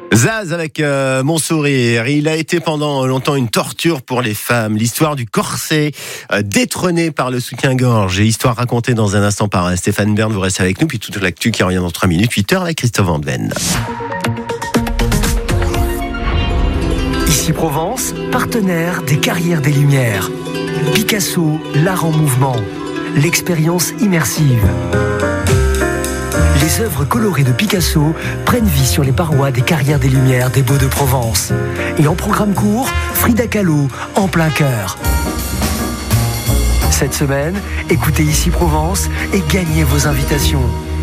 Zaz avec Mon sourire. Il a été pendant longtemps une torture pour les femmes. L'histoire du corset détrôné par le soutien-gorge. Et histoire racontée dans un instant par Stéphane Bern. Vous restez avec nous. Puis toute l'actu qui revient dans 3 minutes. 8h avec Christophe Vandven. Ici Provence, partenaire des Carrières des Lumières. Picasso, l'art en mouvement. L'expérience immersive. Les œuvres colorées de Picasso prennent vie sur les parois des Carrières des Lumières des Baux-de-Provence. Et en programme court, Frida Kahlo, en plein cœur. Cette semaine, écoutez Ici Provence et gagnez vos invitations.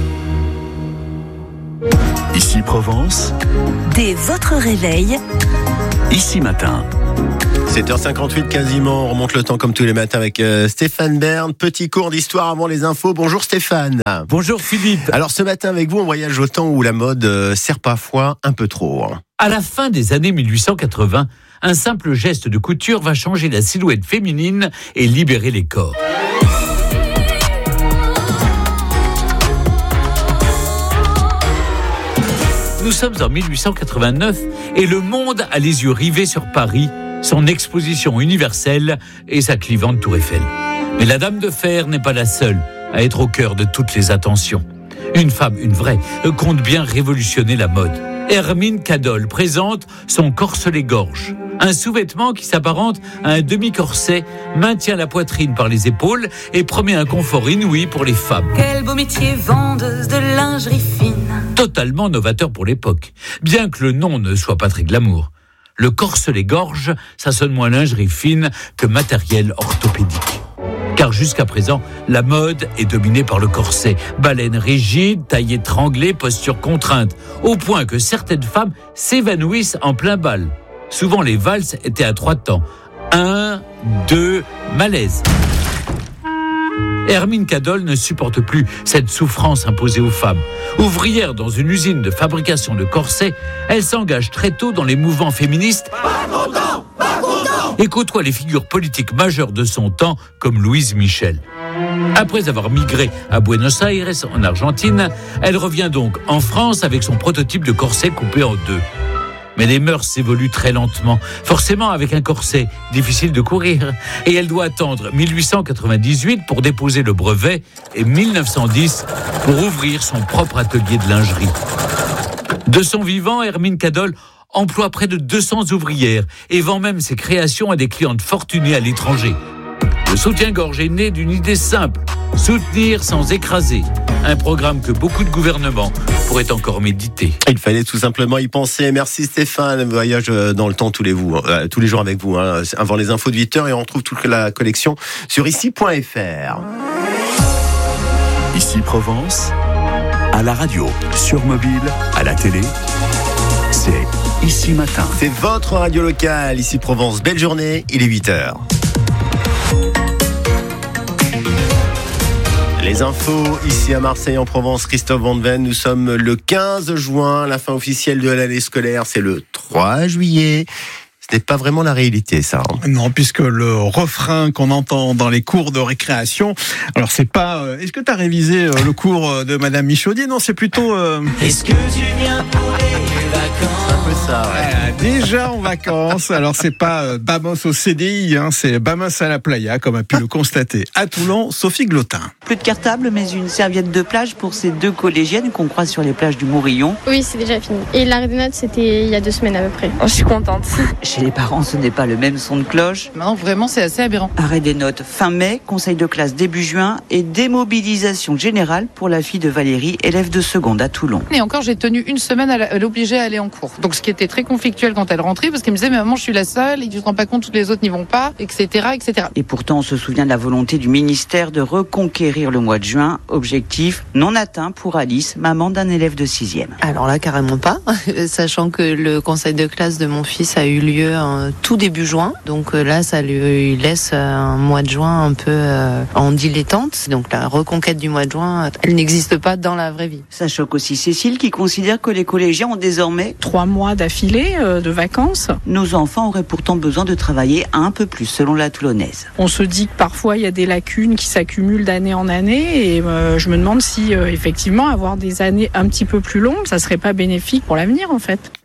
Ici Provence. Dès votre réveil. Ici Matin. 7h58 quasiment, on remonte le temps comme tous les matins avec Stéphane Bern. Petit cours d'histoire avant les infos. Bonjour Stéphane. Bonjour Philippe. Alors ce matin avec vous, on voyage au temps où la mode sert parfois un peu trop. À la fin des années 1880, un simple geste de couture va changer la silhouette féminine et libérer les corps. Nous sommes en 1889 et le monde a les yeux rivés sur Paris, son exposition universelle et sa clivante tour Eiffel. Mais la Dame de Fer n'est pas la seule à être au cœur de toutes les attentions. Une femme, une vraie, compte bien révolutionner la mode. Hermine Cadol présente son corselet-gorge. Un sous-vêtement qui s'apparente à un demi-corset, maintient la poitrine par les épaules et promet un confort inouï pour les femmes. Quel beau métier, vendeuse de lingerie fine. Totalement novateur pour l'époque, bien que le nom ne soit pas très glamour. Le corselet-gorge, ça sonne moins lingerie fine que matériel orthopédique. Car jusqu'à présent, la mode est dominée par le corset. Baleine rigide, taille étranglée, posture contrainte, au point que certaines femmes s'évanouissent en plein bal. Souvent, les valses étaient à 3 temps. 1, 2, malaise. Hermine Cadol ne supporte plus cette souffrance imposée aux femmes. Ouvrière dans une usine de fabrication de corsets, elle s'engage très tôt dans les mouvements féministes et côtoie les figures politiques majeures de son temps comme Louise Michel. Après avoir migré à Buenos Aires, en Argentine, elle revient donc en France avec son prototype de corset coupé en 2. Mais les mœurs s'évoluent très lentement. Forcément, avec un corset, difficile de courir. Et elle doit attendre 1898 pour déposer le brevet et 1910 pour ouvrir son propre atelier de lingerie. De son vivant, Hermine Cadol emploie près de 200 ouvrières et vend même ses créations à des clientes fortunées à l'étranger. Le soutien-gorge est né d'une idée simple, soutenir sans écraser. Un programme que beaucoup de gouvernements pourraient encore méditer. Il fallait tout simplement y penser. Merci Stéphane. Voyage dans le temps tous les jours avec vous. Avant les infos de 8h et on retrouve toute la collection sur ici.fr. Ici Provence, à la radio, sur mobile, à la télé, c'est Ici Matin. C'est votre radio locale, Ici Provence. Belle journée, il est 8h. Les infos ici à Marseille en Provence, Christophe Vandven. Nous sommes le 15 juin, la fin officielle de l'année scolaire, c'est le 3 juillet. Ce n'est pas vraiment la réalité, ça. Non, puisque le refrain qu'on entend dans les cours de récréation, alors c'est pas est-ce que tu as révisé le cours de Madame Michaudier? Non, c'est plutôt est-ce que tu viens pour les vacances? Un peu ça, ouais. Déjà en vacances. Alors c'est pas Bamos au CDI, c'est Bamos à la playa, comme a pu le constater à Toulon Sophie Glotin. Plus de cartable, mais une serviette de plage pour ces 2 collégiennes qu'on croise sur les plages du Mourillon. Oui, c'est déjà fini. Et l'arrêt des notes, c'était il y a 2 semaines à peu près. Oh, je suis contente. Chez les parents, ce n'est pas le même son de cloche. Non, vraiment, c'est assez aberrant. Arrêt des notes fin mai, conseil de classe début juin et démobilisation générale pour la fille de Valérie, élève de seconde à Toulon. Et encore, j'ai tenu 1 semaine à l'obliger à aller en cours. Donc, ce qui était très conflictuel quand elle rentrait, parce qu'elle me disait, mais maman, je suis la seule, et tu te rends pas compte, tous les autres n'y vont pas, etc., etc. Et pourtant, on se souvient de la volonté du ministère de reconquérir le mois de juin. Objectif non atteint pour Alice, maman d'un élève de 6e. Alors là, carrément pas, sachant que le conseil de classe de mon fils a eu lieu tout début juin. Donc là, ça lui laisse un mois de juin un peu en dilettante. Donc la reconquête du mois de juin, elle n'existe pas dans la vraie vie. Ça choque aussi Cécile qui considère que les collégiens ont désormais 3 mois d'affilée de vacances. Nos enfants auraient pourtant besoin de travailler un peu plus, selon la Toulonnaise. On se dit que parfois il y a des lacunes qui s'accumulent d'année en année et je me demande si effectivement avoir des années un petit peu plus longues, ça serait pas bénéfique pour l'avenir en fait.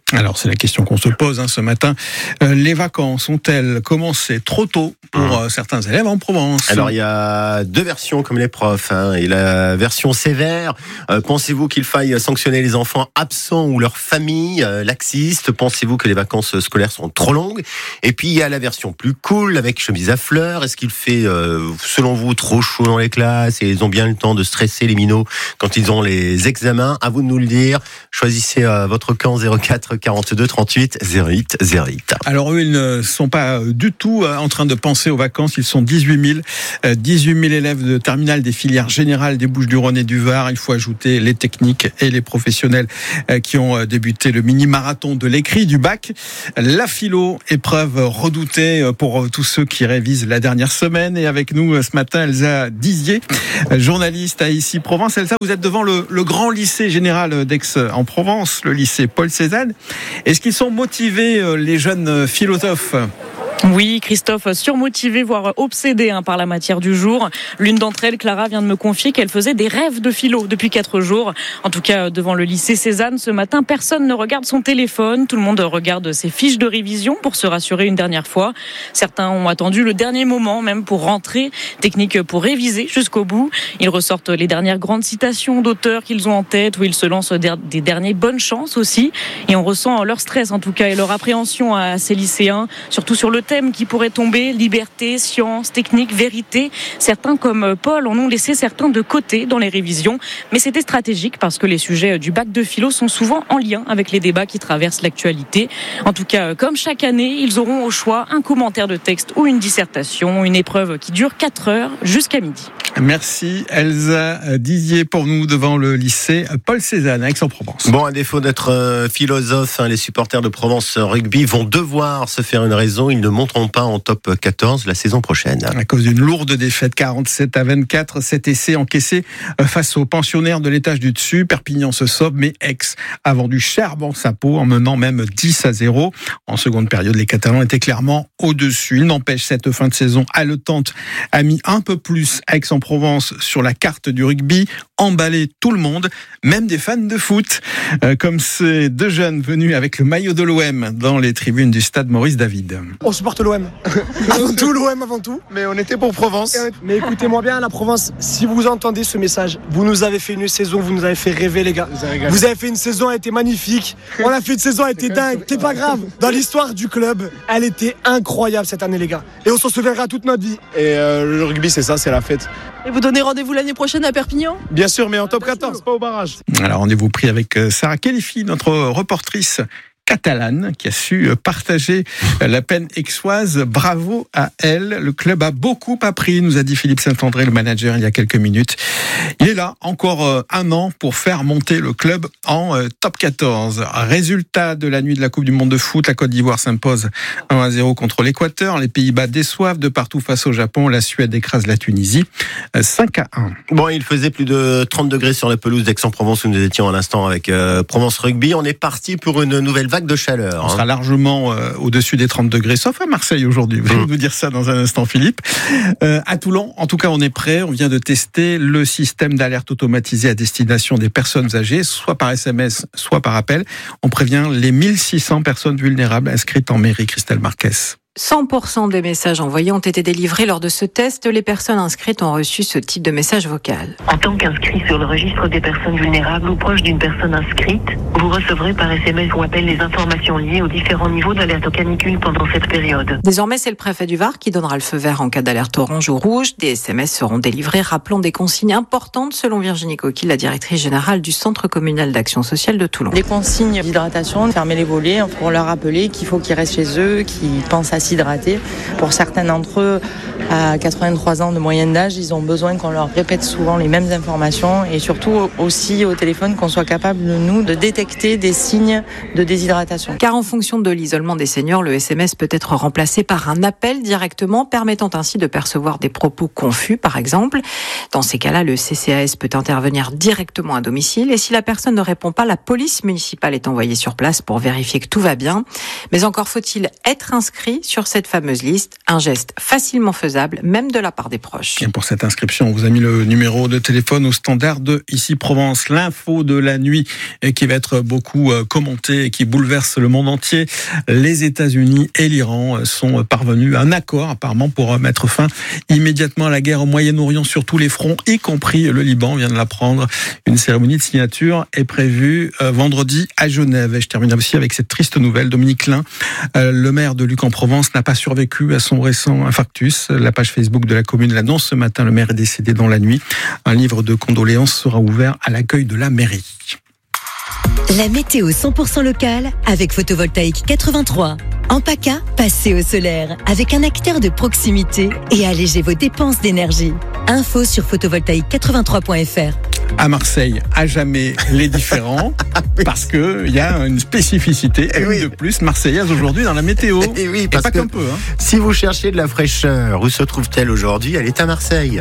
Alors, c'est la question qu'on se pose ce matin. Les vacances ont-elles commencé trop tôt pour certains élèves en Provence ? Alors, il y a deux versions comme les profs. Et la version sévère, pensez-vous qu'il faille sanctionner les enfants absents ou leurs familles laxistes ? Pensez-vous que les vacances scolaires sont trop longues ? Et puis, il y a la version plus cool avec chemise à fleurs. Est-ce qu'il fait, selon vous, trop chaud dans les classes et ils ont bien le temps de stresser les minots quand ils ont les examens ? À vous de nous le dire. Choisissez votre camp 04 42 38 08 08. Alors eux, ils ne sont pas du tout en train de penser aux vacances. Ils sont 18 000 élèves de terminale des filières générales des Bouches-du-Rhône et du Var. Il faut ajouter les techniques et les professionnels qui ont débuté le mini-marathon de l'écrit du bac. La philo, épreuve redoutée pour tous ceux qui révisent la dernière semaine. Et avec nous ce matin, Elsa Dizier, journaliste à Ici Provence. Elsa, vous êtes devant le grand lycée général d'Aix-en-Provence, le lycée Paul Cézanne. Est-ce qu'ils sont motivés, les jeunes philosophes ? Oui, Christophe, surmotivé, voire obsédé par la matière du jour. L'une d'entre elles, Clara, vient de me confier qu'elle faisait des rêves de philo depuis 4 jours. En tout cas, devant le lycée Cézanne, ce matin, personne ne regarde son téléphone. Tout le monde regarde ses fiches de révision pour se rassurer une dernière fois. Certains ont attendu le dernier moment, même pour rentrer. Technique pour réviser jusqu'au bout. Ils ressortent les dernières grandes citations d'auteurs qu'ils ont en tête, où ils se lancent des derniers bonnes chances aussi. Et on ressent leur stress, en tout cas, et leur appréhension à ces lycéens, surtout sur le thèmes qui pourraient tomber, liberté, science, technique, vérité. Certains, comme Paul, en ont laissé certains de côté dans les révisions. Mais c'était stratégique parce que les sujets du bac de philo sont souvent en lien avec les débats qui traversent l'actualité. En tout cas, comme chaque année, ils auront au choix un commentaire de texte ou une dissertation, une épreuve qui dure 4 heures jusqu'à midi. Merci Elsa Dizier pour nous devant le lycée Paul Cézanne à Aix-en-Provence. Bon, à défaut d'être philosophe, les supporters de Provence Rugby vont devoir se faire une raison. Ils ne monteront pas en top 14 la saison prochaine. À cause d'une lourde défaite 47-24, cet essai encaissé face aux pensionnaires de l'étage du dessus. Perpignan se sauve, mais Aix a vendu cher dans sa peau en menant même 10-0. En seconde période, les Catalans étaient clairement au-dessus. Il n'empêche, cette fin de saison haletante a mis un peu plus Aix-en-Provence sur la carte du rugby, emballé tout le monde, même des fans de foot, comme ces deux jeunes venus avec le maillot de l'OM dans les tribunes du stade Maurice David. On supporte l'OM. Avant tout, l'OM avant tout. Mais on était pour Provence. Mais écoutez-moi bien, la Provence, si vous entendez ce message, vous nous avez fait une saison, vous nous avez fait rêver, les gars. Vous avez fait une saison, elle était magnifique. On a fait une saison, elle était dingue. C'est pas grave. Dans l'histoire du club, elle était incroyable cette année, les gars. Et on s'en souviendra toute notre vie. Et le rugby, c'est ça, c'est la fête. Et vous donnez rendez-vous l'année prochaine à Perpignan ? Bien sûr, mais en top 14, pas au barrage. Alors, rendez-vous pris avec Sarah Khelifi, notre reportrice catalane, qui a su partager la peine aixoise. Bravo à elle. Le club a beaucoup appris, nous a dit Philippe Saint-André, le manager, il y a quelques minutes. Il est là encore un an pour faire monter le club en top 14. Résultat de la nuit de la Coupe du Monde de foot, la Côte d'Ivoire s'impose 1-0 contre l'Équateur. Les Pays-Bas déçoivent de partout face au Japon. La Suède écrase la Tunisie 5-1. Bon, il faisait plus de 30 degrés sur la pelouse d'Aix-en-Provence où nous étions à l'instant avec Provence Rugby. On est parti pour une nouvelle vague de chaleur. On sera largement au-dessus des 30 degrés, sauf à Marseille aujourd'hui. Je vais vous dire ça dans un instant, Philippe. À Toulon, en tout cas, on est prêt. On vient de tester le système d'alerte automatisé à destination des personnes âgées, soit par SMS, soit par appel. On prévient les 1600 personnes vulnérables inscrites en mairie. Christelle Marquez. 100% des messages envoyés ont été délivrés lors de ce test. Les personnes inscrites ont reçu ce type de message vocal. En tant qu'inscrit sur le registre des personnes vulnérables ou proche d'une personne inscrite, vous recevrez par SMS ou appel les informations liées aux différents niveaux d'alerte aux canicules pendant cette période. Désormais, c'est le préfet du Var qui donnera le feu vert en cas d'alerte orange ou rouge. Des SMS seront délivrés rappelant des consignes importantes selon Virginie Coquille, la directrice générale du Centre communal d'action sociale de Toulon. Les consignes d'hydratation, fermer les volets pour leur rappeler qu'il faut qu'ils restent chez eux, qu'ils pensent à s'hydrater. Pour certains d'entre eux, à 83 ans de moyenne d'âge, ils ont besoin qu'on leur répète souvent les mêmes informations et surtout aussi au téléphone qu'on soit capable, nous, de détecter des signes de déshydratation. Car en fonction de l'isolement des seniors, le SMS peut être remplacé par un appel directement, permettant ainsi de percevoir des propos confus, par exemple. Dans ces cas-là, le CCAS peut intervenir directement à domicile et si la personne ne répond pas, la police municipale est envoyée sur place pour vérifier que tout va bien. Mais encore faut-il être inscrit sur cette fameuse liste. Un geste facilement faisable, même de la part des proches. Et pour cette inscription, on vous a mis le numéro de téléphone au standard de Ici Provence. L'info de la nuit qui va être beaucoup commentée et qui bouleverse le monde entier. Les États-Unis et l'Iran sont parvenus à un accord apparemment pour mettre fin immédiatement à la guerre au Moyen-Orient sur tous les fronts, y compris le Liban. On vient de l'apprendre. Une cérémonie de signature est prévue vendredi à Genève. Et je termine aussi avec cette triste nouvelle. Dominique Klein, le maire de Luc-en-Provence, n'a pas survécu à son récent infarctus. La page Facebook de la commune l'annonce ce matin. Le maire est décédé dans la nuit. Un livre de condoléances sera ouvert à l'accueil de la mairie. La météo 100% locale avec Photovoltaïque 83. En PACA, passez au solaire avec un acteur de proximité et allégez vos dépenses d'énergie. Info sur photovoltaïque83.fr. À Marseille, à jamais les différents, parce que il y a une spécificité, de plus marseillaise aujourd'hui dans la météo. Et oui, parce que si vous cherchez de la fraîcheur, où se trouve-t-elle aujourd'hui? Elle est à Marseille.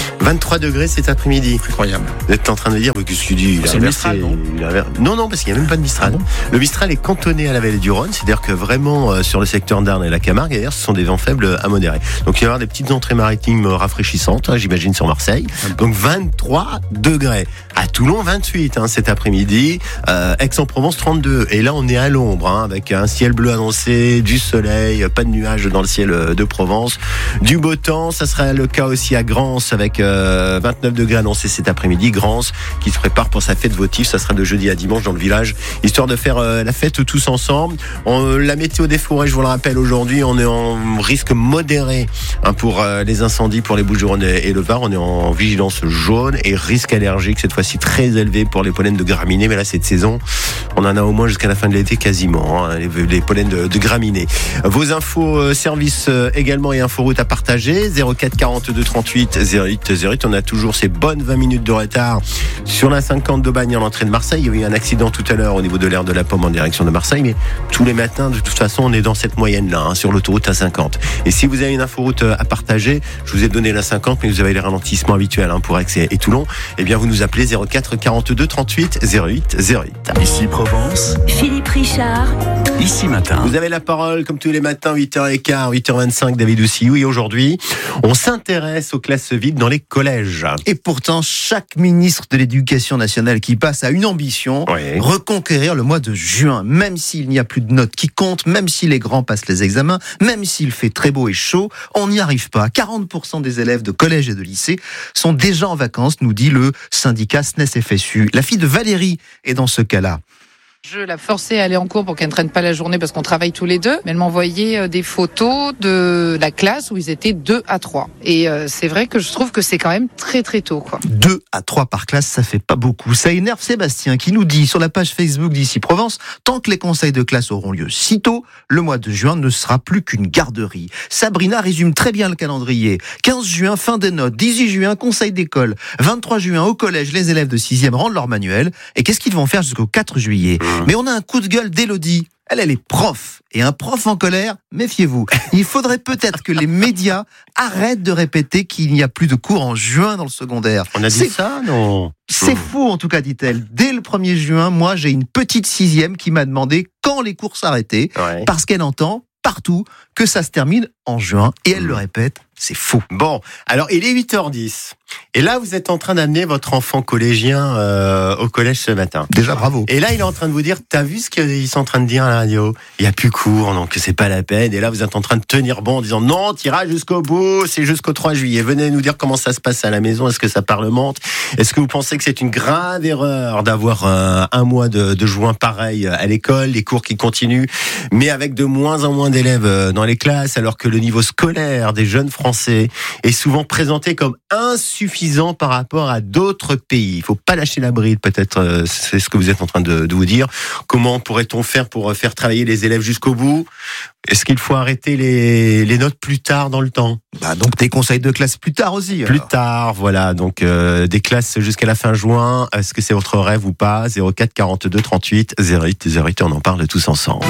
23 degrés cet après-midi. Incroyable. Vous êtes en train de me dire, mais qu'est-ce que tu dis? C'est le Mistral, non? Non, parce qu'il n'y a même pas de Mistral. Le Mistral est cantonné à la vallée du Rhône, c'est-à-dire que vraiment sur le secteur d'Arnes et la Camargue, d'ailleurs, ce sont des vents faibles à modérés. Donc il va y avoir des petites entrées maritimes rafraîchissantes, j'imagine, sur Marseille. Donc 23 degrés. À Toulon, 28 cet après-midi. Aix-en-Provence, 32. Et là, on est à l'ombre, avec un ciel bleu annoncé, du soleil, pas de nuages dans le ciel de Provence. Du beau temps, ça sera le cas aussi à Grance, avec 29 degrés annoncés cet après-midi. Grance, qui se prépare pour sa fête votive. Ça sera de jeudi à dimanche dans le village, histoire de faire la fête tous ensemble. La météo des forêts, je vous le rappelle, aujourd'hui, on est en risque modéré pour les incendies pour les Bouches-du-Rhône et le Var. On est en vigilance jaune et risque allergique cette fois-ci très élevé pour les pollens de graminées, mais là cette saison on en a au moins jusqu'à la fin de l'été quasiment, les pollens de graminées. Vos infos services également et inforoutes à partager, 04 42 38 08 08. On a toujours ces bonnes 20 minutes de retard sur la 50 d'Aubagne en entrée de Marseille. Il y a eu un accident tout à l'heure au niveau de l'aire de la Pomme en direction de Marseille, mais tous les matins de toute façon on est dans cette moyenne là, sur l'autoroute A50. Et si vous avez une inforoute à partager, je vous ai donné la 50 mais vous avez les ralentissements habituels pour Aix et Toulon, eh bien vous nous appelez 04 42 38 08 08. Ici Provence, Philippe Richard. Ici Matin. Vous avez la parole comme tous les matins, 8h15, 8h25, David Oussiou. Et aujourd'hui, on s'intéresse aux classes vides dans les collèges. Et pourtant, chaque ministre de l'Éducation nationale qui passe a une ambition, reconquérir le mois de juin. Même s'il n'y a plus de notes qui comptent, même si les grands passent les examens, même s'il fait très beau et chaud, on n'y arrive pas. 40% des élèves de collège et de lycée sont déjà en vacances, nous dit le syndicat SNES-FSU. La fille de Valérie est dans ce cas-là. Je la forçais à aller en cours pour qu'elle ne traîne pas la journée parce qu'on travaille tous les deux. Mais elle m'envoyait des photos de la classe où ils étaient 2 à 3. Et c'est vrai que je trouve que c'est quand même très très tôt, quoi. 2 à 3 par classe, ça fait pas beaucoup. Ça énerve Sébastien qui nous dit sur la page Facebook d'Ici Provence, tant que les conseils de classe auront lieu si tôt, le mois de juin ne sera plus qu'une garderie. Sabrina résume très bien le calendrier. 15 juin, fin des notes. 18 juin, conseil d'école. 23 juin, au collège, les élèves de 6e rendent leur manuel. Et qu'est-ce qu'ils vont faire jusqu'au 4 juillet ? Mais on a un coup de gueule d'Élodie. Elle est prof. Et un prof en colère, méfiez-vous. Il faudrait peut-être que les médias arrêtent de répéter qu'il n'y a plus de cours en juin dans le secondaire. On a dit ça, non? C'est faux, en tout cas, dit-elle. Dès le 1er juin, moi, j'ai une petite 6e qui m'a demandé quand les cours s'arrêtaient. Parce qu'elle entend partout que ça se termine en juin. Et elle le répète, c'est faux. Bon, alors il est 8h10. Et là, vous êtes en train d'amener votre enfant collégien au collège ce matin. Déjà, bravo. Et là, il est en train de vous dire, t'as vu ce qu'ils sont en train de dire à la radio? Il n'y a plus cours, donc c'est pas la peine. Et là, vous êtes en train de tenir bon en disant, non, t'iras jusqu'au bout, c'est jusqu'au 3 juillet. Venez nous dire comment ça se passe à la maison. Est-ce que ça parlemente? Est-ce que vous pensez que c'est une grave erreur d'avoir un mois de juin pareil à l'école, les cours qui continuent, mais avec de moins en moins d'élèves dans les classes, alors que le niveau scolaire des jeunes Français est souvent présenté comme insuffisant par rapport à d'autres pays. Il faut pas lâcher la bride, peut-être, c'est ce que vous êtes en train de vous dire. Comment pourrait-on faire pour faire travailler les élèves jusqu'au bout? Est-ce qu'il faut arrêter les notes plus tard dans le temps? Donc des conseils de classe plus tard aussi. Alors. Plus tard, voilà. Donc des classes jusqu'à la fin juin. Est-ce que c'est votre rêve ou pas? 04 42 38 08 08. On en parle tous ensemble.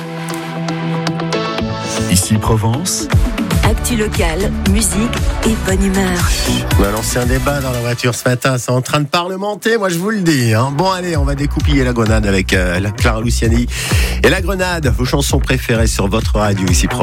Ici Provence. Actu locale, musique et bonne humeur. On a lancé un débat dans la voiture ce matin, c'est en train de parlementer, moi je vous le dis. Bon allez, on va découpiller la grenade avec la Clara Luciani. Et la grenade, vos chansons préférées sur votre radio ici Provence.